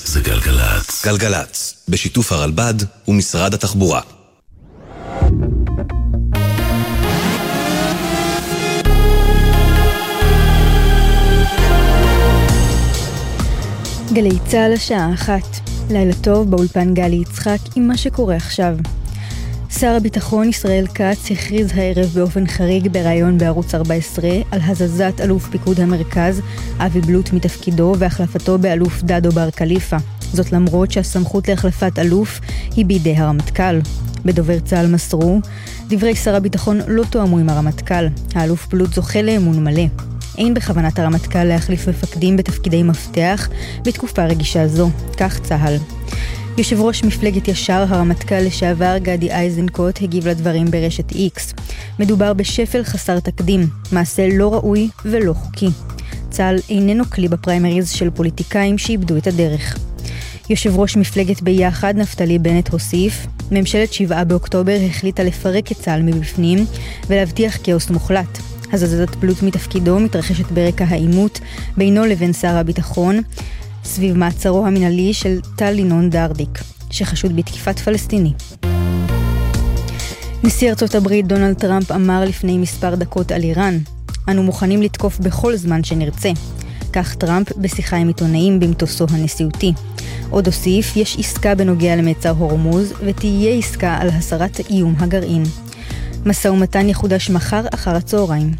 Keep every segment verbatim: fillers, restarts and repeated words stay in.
זה גלגלץ. גלגלץ, בשיתוף הרלב"ד ומשרד התחבורה. גלי צהל השעה אחת. לילה טוב, באולפן גלי יצחק עם מה שקורה עכשיו. שר הביטחון ישראל כץ הכריז הערב באופן חריג בראיון בערוץ ארבע עשרה על הזזת אלוף פיקוד המרכז אבי בלוט מתפקידו והחלפתו באלוף דדו בר קליפה. זאת למרות שהסמכות להחלפת אלוף היא בידי הרמטכ"ל. בדובר צהל מסרו, דברי שר הביטחון לא תואמו עם הרמטכ"ל. האלוף בלוט זוכה לאמון מלא. אין בכוונת הרמטכ"ל להחליף מפקדים בתפקידי מפתח בתקופה רגישה זו, כך צהל. יושב ראש מפלגת ישר, הרמטכ"ל לשעבר גדי איזנקוט, הגיב לדברים ברשת איקס. מדובר בשפל חסר תקדים, מעשה לא ראוי ולא חוקי. צהל איננו כלי בפריימריז של פוליטיקאים שאיבדו את הדרך. יושב ראש מפלגת ביחד, נפתלי בנט, הוסיף, ממשלת שבעה באוקטובר החליטה לפרק את צהל מבפנים ולהבטיח כאוס מוחלט. הזזת בלוט מתפקידו מתרחשת ברקע העימות בינו לבין שר הביטחון, סביב מעצרו המנהלי של טל לינון דרדיק, שחשוד בתקיפת פלסטיני. נשיא ארצות הברית דונלד טראמפ אמר לפני מספר דקות על איראן, אנו מוכנים לתקוף בכל זמן שנרצה. כך טראמפ בשיחה עם עיתונאים במטוסו הנשיאותי. עוד הוסיף, יש עסקה בנוגע למצר הורמוז ותהיה עסקה על הסרת איום הגרעין. משא ומתן יחודש מחר אחר הצהריים.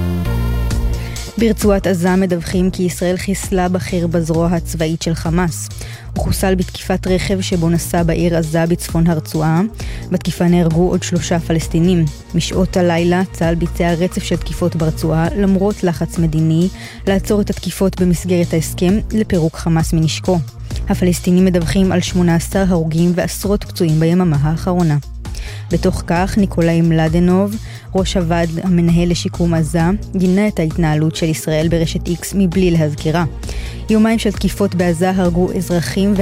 ברצועת עזה מדווחים כי ישראל חיסלה בכיר בזרוע הצבאית של חמאס. הוא חוסל בתקיפת רכב שבו נסע בעיר עזה בצפון הרצועה. בתקיפה נהרגו עוד שלושה פלסטינים. משעות הלילה צה"ל ביצע רצף של תקיפות ברצועה למרות לחץ מדיני לעצור את התקיפות במסגרת ההסכם לפירוק חמאס מנשקו. הפלסטינים מדווחים על שמונה עשר הרוגים ועשרות פצועים ביממה האחרונה. בתוך כך, ניקולאי מלדנוב, ראש הוועד המנהל לשיקום עזה, גינה את ההתנהלות של ישראל ברשת איקס מבלי להזכירה. יומיים של תקיפות בעזה הרגו אזרחים